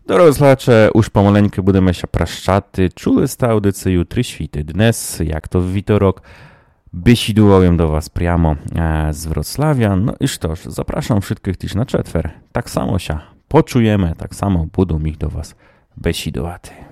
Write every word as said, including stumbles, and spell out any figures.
Doroslacze, už pomalenьки будемо ще прощати. Чули ста аудицію «Три світи». Dnes, jak to w witorok, besiduję do was priamo e, z Wrocławia. No i sztoż, zapraszam wszystkich też na czetwer. Tak samo się poczujemy, tak samo będą ich do was besidować.